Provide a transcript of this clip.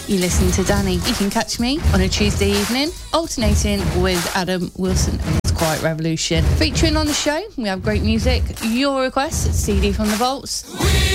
You listen to Danny. You can catch me on a Tuesday evening, alternating with Adam Wilson and It's Quiet Revolution. Featuring on the show, we have great music, your requests, CD from the Vaults.